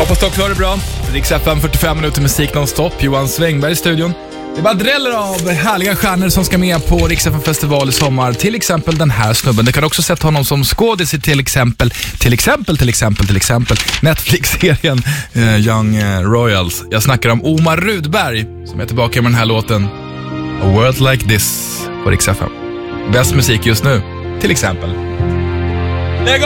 Hoppas dock har det bra. Rix FM 45 minuter musik non-stop. Johan Svängberg i studion. Det bara dräller av härliga stjärnor som ska med på Rix FM festival i sommar. Till exempel den här snubben. Du kan också sätta honom som skådis i till exempel Netflix-serien Young Royals. Jag snackar om Omar Rudberg som är tillbaka med den här låten A World Like This på Rix FM. Bäst musik just nu, till exempel.